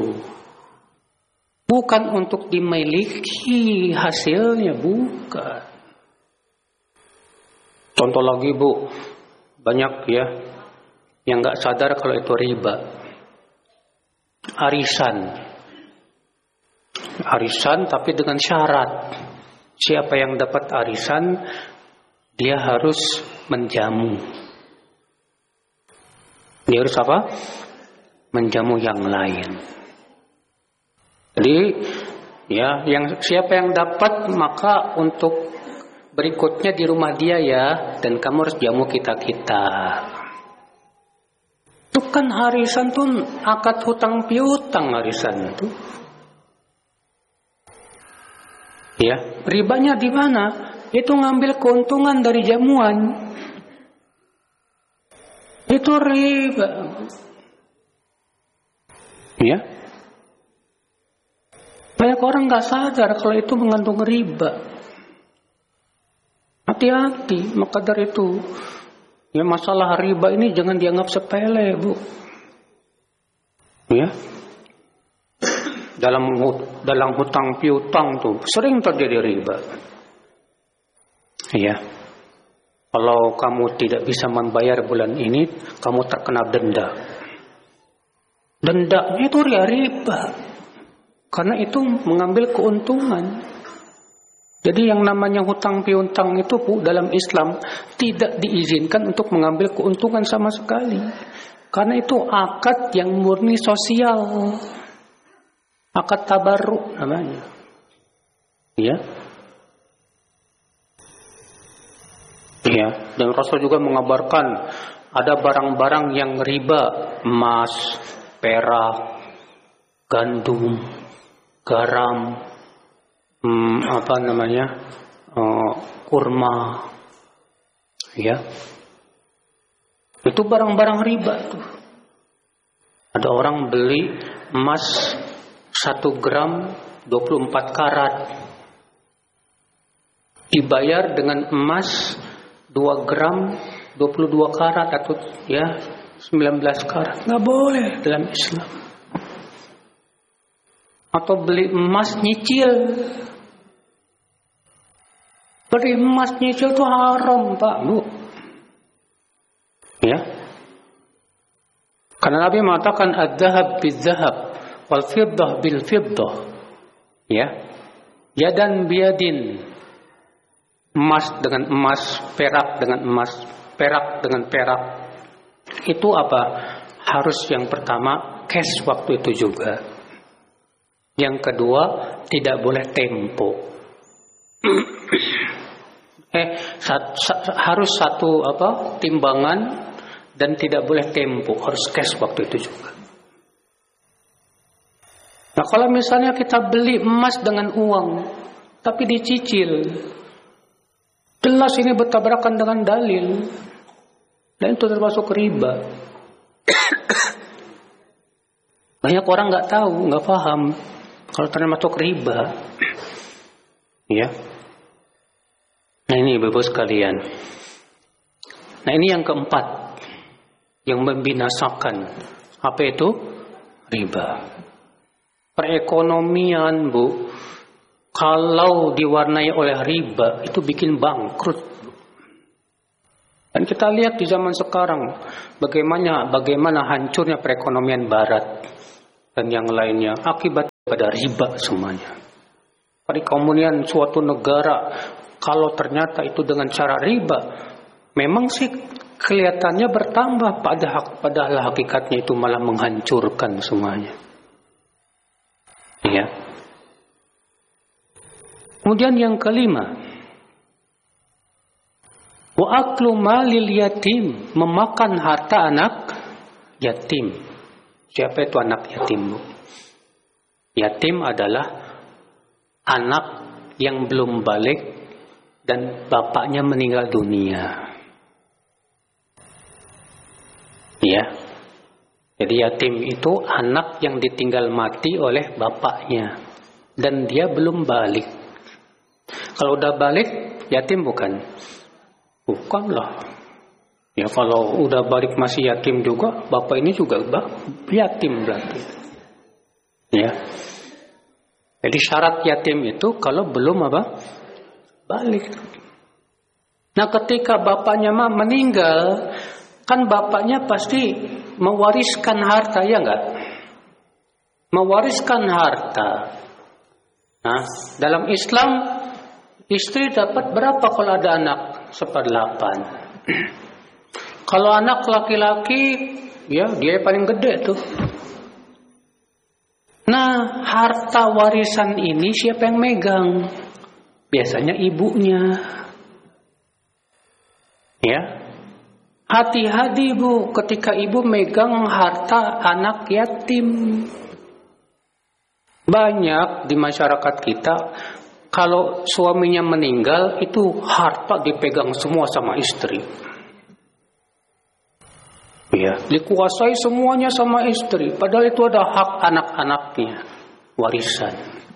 Speaker 1: Bukan untuk dimiliki hasilnya, bukan. Contoh lagi, Bu, banyak yang nggak sadar kalau itu riba. Arisan tapi dengan syarat. Siapa yang dapat arisan, dia harus menjamu. Dia harus apa? Menjamu yang lain. Jadi siapa yang dapat, maka untuk berikutnya di rumah dia dan kamu harus jamu kita. Itu kan arisan tuh akad hutang piutang arisan itu. Ribanya di mana? Itu ngambil keuntungan dari jamuan. Itu riba. Banyak orang nggak sadar kalau itu mengandung riba. Hati-hati, maka dari itu masalah riba ini jangan dianggap sepele, Bu. Dalam hutang piutang tuh sering terjadi riba. Kalau kamu tidak bisa membayar bulan ini, kamu terkena denda. Dendanya itu riba. Karena itu mengambil keuntungan. Jadi yang namanya hutang piutang itu, Bu, dalam Islam tidak diizinkan untuk mengambil keuntungan sama sekali. Karena itu akad yang murni sosial. Akad tabarruk namanya. Dan Rasul juga mengabarkan ada barang-barang yang riba, emas, perak, gandum, garam, kurma, itu barang-barang riba tuh. Ada orang beli emas 1 gram 24 karat, dibayar dengan emas 2 gram 22 karat atau 19 karat. Nggak boleh dalam Islam. Atau beli emas nyicil. Beli emas nyicil itu haram, Pak, Bu. Karena Nabi mengatakan ad-dhahab bil-dhahab wal fiddah bil-fiddah. Yadan biyadin. Emas dengan emas, perak dengan emas, perak dengan perak. Itu apa? Harus yang pertama cash waktu itu juga. Yang kedua, tidak boleh tempo. Harus satu timbangan dan tidak boleh tempo, harus cash waktu itu juga. Nah, kalau misalnya kita beli emas dengan uang tapi dicicil, jelas ini bertabrakan dengan dalil, dan itu termasuk riba. Banyak orang nggak tahu, nggak paham kalau termasuk riba. Nah, ini Bapak sekalian. Nah, ini yang keempat yang membinasakan. Apa itu? Riba. Perekonomian, Bu, kalau diwarnai oleh riba itu bikin bangkrut. Dan kita lihat di zaman sekarang bagaimana hancurnya perekonomian Barat dan yang lainnya akibat pada riba semuanya. Kemudian suatu negara kalau ternyata itu dengan cara riba, memang sih kelihatannya bertambah, padahal hakikatnya itu malah menghancurkan semuanya. Ya. Kemudian yang kelima, wa aklu malil yatim, memakan harta anak yatim. Siapa itu anak yatim, Bu? Yatim adalah anak yang belum balik dan bapaknya meninggal dunia. Ya. Jadi yatim itu anak yang ditinggal mati oleh bapaknya dan dia belum balik. Kalau udah balik, yatim bukan? Bukanlah. Ya kalau udah balik masih yatim juga, bapak ini juga yatim berarti. Ya. Jadi syarat yatim itu kalau belum balik. Nah ketika bapaknya meninggal, kan bapaknya pasti mewariskan harta, ya enggak? Mewariskan harta. Nah, dalam Islam istri dapat berapa kalau ada anak? 1/8. Kalau anak laki-laki, ya dia paling gede tuh. Nah, harta warisan ini siapa yang megang? Biasanya ibunya. Ya. Hati-hati, Bu, ketika ibu megang harta anak yatim. Banyak di masyarakat kita kalau suaminya meninggal itu harta dipegang semua sama istri. Ya, dikuasai semuanya sama istri, padahal itu ada hak anak-anaknya, warisan.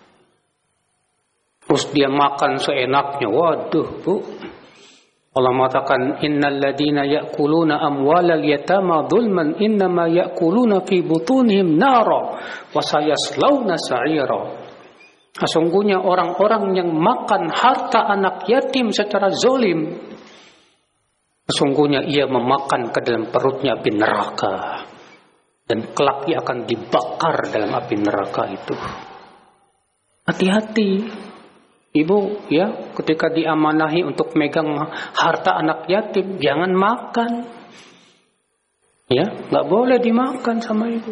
Speaker 1: Terus dia makan seenaknya. Waduh, Bu. Allah mengatakan innal ladina ya'kuluna amwalal yatama dzulman innama ya'kuluna fi butunihim nara wa sayaslawna sa'ira. Sesungguhnya orang-orang yang makan harta anak yatim secara zalim, sesungguhnya ia memakan ke dalam perutnya api neraka. Dan kelak ia akan dibakar dalam api neraka itu. Hati-hati. Ibu, ya, ketika diamanahi untuk megang harta anak yatim, jangan makan. Ya, nggak boleh dimakan sama ibu.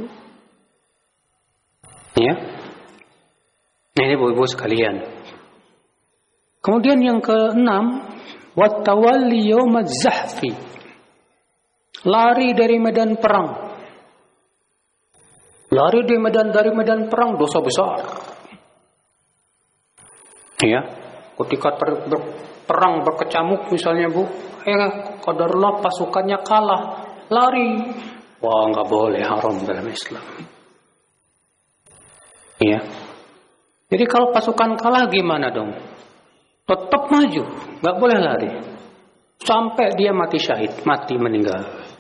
Speaker 1: Ya. Nah, ini ibu-ibu sekalian. Kemudian yang keenam, wattawalli yaumaz zahfi. Lari dari medan perang. Lari dari medan perang dosa besar. Ya, ketika perang berkecamuk misalnya, Bu, qadarullah pasukannya kalah, lari. Wah, nggak boleh, haram dalam Islam. Ya. Jadi kalau pasukan kalah gimana dong? Tetap maju, nggak boleh lari. Sampai dia mati syahid, mati meninggal.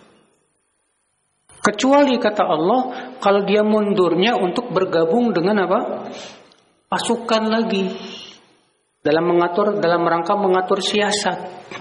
Speaker 1: Kecuali kata Allah, kalau dia mundurnya untuk bergabung dengan apa? Pasukan lagi. Dalam rangka mengatur siasat.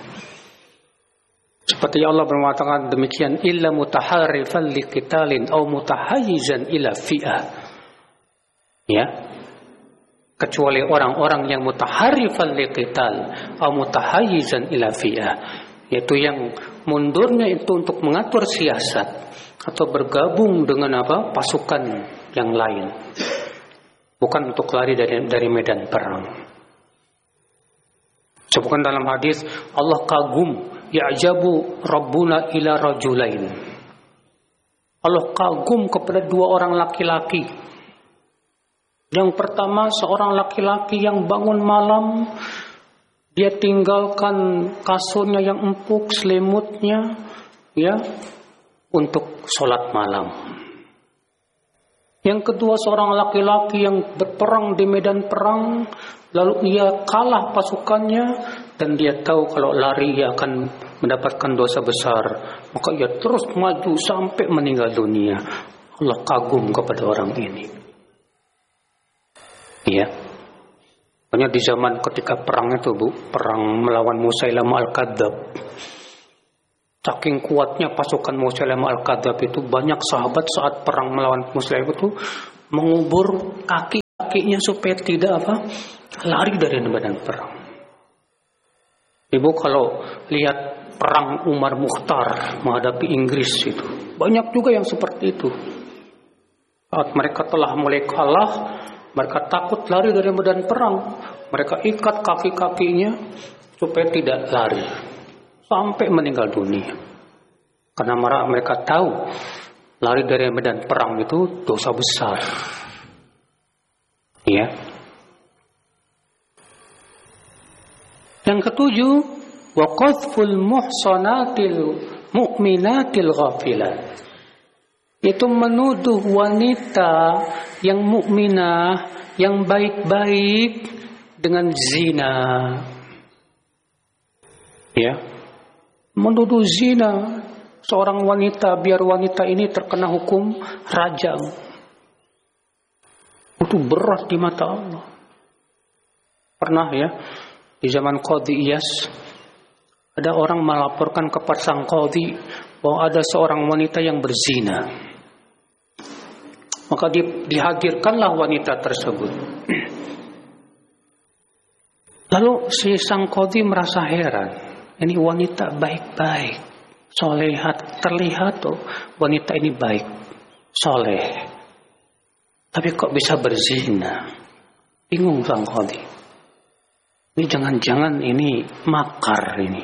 Speaker 1: Seperti Allah bermengatakan demikian, illa mutaharrifan liqitalin aw mutahayyizan ila fi'ah. Ya. Kecuali orang-orang yang mutaharrifan liqital aw mutahayyizan ila fi'ah, yaitu yang mundurnya itu untuk mengatur siasat atau bergabung dengan apa? Pasukan yang lain. Bukan untuk lari dari medan perang. Sebutkan dalam hadis, Allah kagum, ya'jabu Rabbuna ila rajulain. Allah kagum kepada dua orang laki-laki. Yang pertama, seorang laki-laki yang bangun malam, dia tinggalkan kasurnya yang empuk, selimutnya, ya, untuk sholat malam. Yang kedua, seorang laki-laki yang berperang di medan perang, lalu ia kalah pasukannya dan dia tahu kalau lari ia akan mendapatkan dosa besar, maka ia terus maju sampai meninggal dunia. Allah kagum kepada orang ini. Ya. Hanya di zaman ketika perang itu, Bu, perang melawan Musailamah Al-Kadzdzab. Saking kuatnya pasukan Musailamah Al-Kadzdzab itu, banyak sahabat saat perang melawan Musailamah itu mengubur kaki kakinya supaya tidak lari dari medan perang. Ibu kalau lihat perang Umar Mukhtar menghadapi Inggris itu, banyak juga yang seperti itu. Saat mereka telah mulai kalah, mereka takut lari dari medan perang. Mereka ikat kaki-kakinya supaya tidak lari sampai meninggal dunia. Karena mereka tahu lari dari medan perang itu dosa besar. Ya. Yang ketujuh, wa qadful muhsanatil mu'minatil ghafilat. Itu menuduh wanita yang mukminah, yang baik-baik dengan zina. Ya. Menuduh zina seorang wanita biar wanita ini terkena hukum rajam. Itu berat di mata Allah. Pernah ya, di zaman Qadhi Iyas, ada orang melaporkan kepada sang Qadhi bahwa ada seorang wanita yang berzina. Maka dihadirkanlah wanita tersebut. Lalu si sang Qadhi merasa heran. Ini wanita baik-baik, solehat, terlihat tuh wanita ini baik, soleh. Tapi kok bisa berzina? Bingung sang Qadhi. Ini jangan-jangan ini makar ini.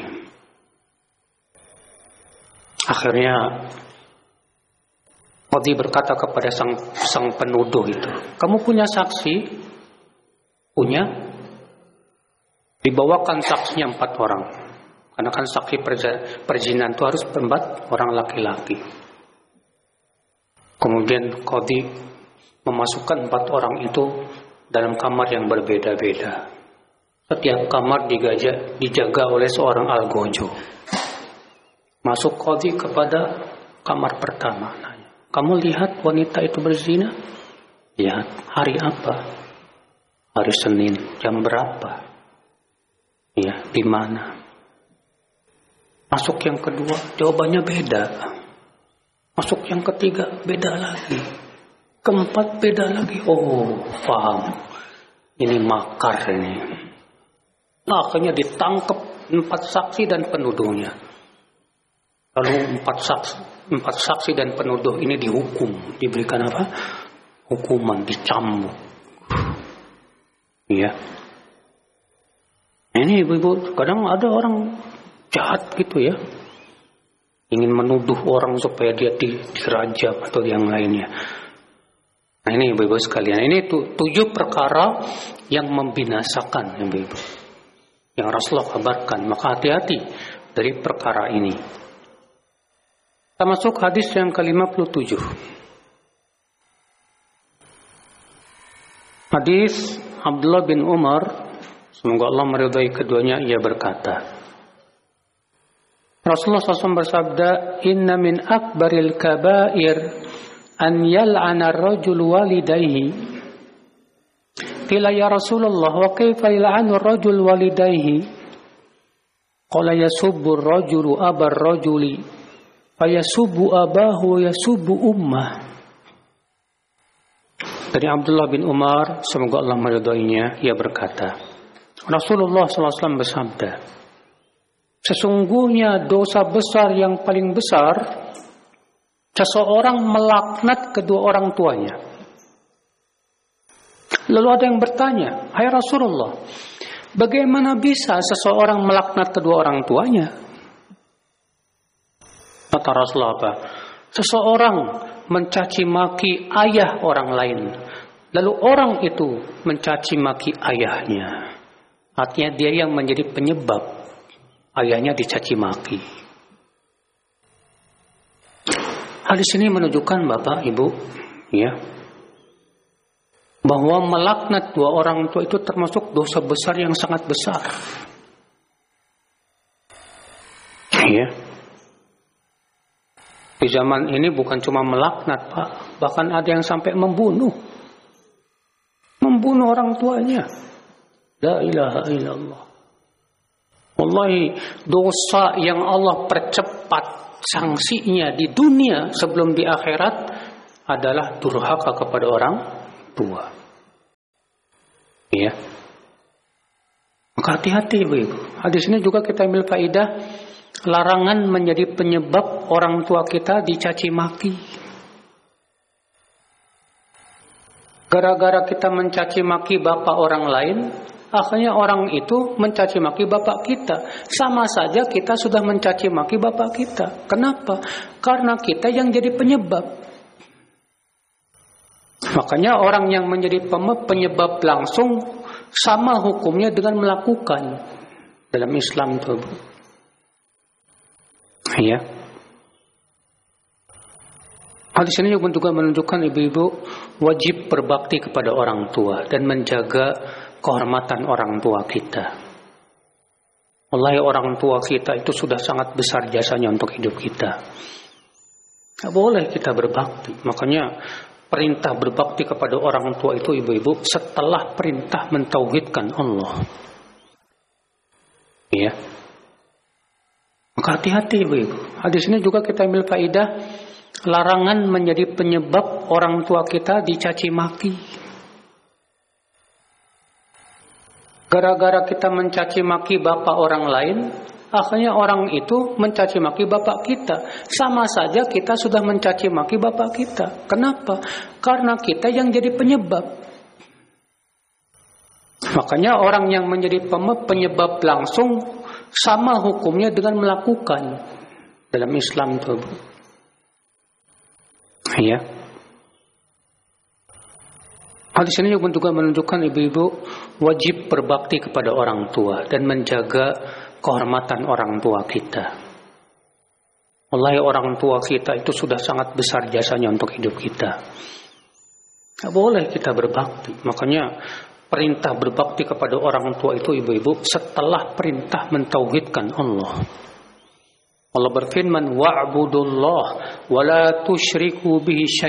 Speaker 1: Akhirnya Qadhi berkata kepada sang penuduh itu, kamu punya saksi? Punya? Dibawakan saksinya 4 orang. Karena kan saksi perzinahan itu harus 4 orang laki-laki. Kemudian Qadhi memasukkan 4 orang itu dalam kamar yang berbeda-beda. Setiap kamar dijaga oleh seorang algojo. Masuk Qadhi kepada kamar pertama. Nanya, kamu lihat wanita itu berzina? Lihat. Hari apa? Hari Senin. Jam berapa? Ya, di mana? Masuk yang kedua, jawabannya beda. Masuk yang ketiga, beda lagi. Keempat, beda lagi. Oh, paham. Ini makar ini. Nah, akhirnya ditangkap 4 saksi dan penuduhnya. Lalu 4 saksi dan penuduh ini dihukum. Diberikan apa? Hukuman, dicambuk. Iya. Ini ibu-ibu, kadang ada orang jahat gitu ya, ingin menuduh orang supaya dia dirajam atau yang lainnya. Nah ini ibu-ibu sekalian, ini 7 perkara yang membinasakan ibu-ibu, yang Rasulullah kabarkan. Maka hati-hati dari perkara ini. Kita masuk hadis yang ke-57. Hadis Abdullah bin Umar, semoga Allah meridai keduanya, ia berkata, Rasulullah SAW bersabda, Inna min akbaril kabair an yal'ana ar-rajul walidayhi. Qila ya Rasulullah, wa kaifa yal'anu ar-rajul walidayhi? Qala yasubbu ar-rajulu abar rajuli, fayasubbu abahu wa yasubbu ummah. Dari Abdullah bin Umar, semoga Allah meridainya, ia berkata, Rasulullah SAW bersabda, sesungguhnya dosa besar yang paling besar, seseorang melaknat kedua orang tuanya. Lalu ada yang bertanya, hai Rasulullah, bagaimana bisa seseorang melaknat kedua orang tuanya? Kata Rasulullah apa? Seseorang mencaci maki ayah orang lain, lalu orang itu mencaci maki ayahnya. Artinya dia yang menjadi penyebab ayahnya dicaci maki. Hadis ini menunjukkan Bapak, Ibu, ya, bahwa melaknat dua orang tua itu termasuk dosa besar yang sangat besar. Ya. Di zaman ini bukan cuma melaknat, Pak, bahkan ada yang sampai membunuh orang tuanya. La ilaha illallah. Wallahi, dosa yang Allah percepat sanksinya di dunia sebelum di akhirat adalah durhaka kepada orang tua. Ya. Maka hati-hati Ibu. Hadis ini juga kita ambil faedah larangan menjadi penyebab orang tua kita dicaci maki. Gara-gara kita mencaci maki bapak orang lain, akhirnya orang itu mencaci maki bapak kita. Sama saja kita sudah mencaci maki bapak kita. Kenapa? Karena kita yang jadi penyebab. Makanya orang yang menjadi penyebab langsung sama hukumnya dengan melakukan dalam Islam itu. Ya. Hadis ini juga menunjukkan ibu-ibu wajib berbakti kepada orang tua dan menjaga kehormatan orang tua kita. Wallahi orang tua kita itu sudah sangat besar jasanya untuk hidup kita. Tidak boleh kita berbakti. Makanya perintah berbakti kepada orang tua itu ibu-ibu setelah perintah mentauhidkan Allah. Ya. Maka hati-hati ibu-ibu. Hadis ini juga kita ambil faedah larangan menjadi penyebab orang tua kita dicaci maki. Gara-gara kita mencaci maki bapak orang lain, akhirnya orang itu mencaci maki bapak kita. Sama saja kita sudah mencaci maki bapak kita. Kenapa? Karena kita yang jadi penyebab. Makanya orang yang menjadi penyebab langsung sama hukumnya dengan melakukan dalam Islam itu. Ya. Hadis ini juga menunjukkan ibu-ibu wajib berbakti kepada orang tua dan menjaga kehormatan orang tua kita. Wallahi orang tua kita itu sudah sangat besar jasanya untuk hidup kita. Tidak boleh kita berbakti. Makanya perintah berbakti kepada orang tua itu ibu-ibu setelah perintah mentauhidkan Allah. Allah berfirman wa'budullah wa la tusyriku bihi syai'an.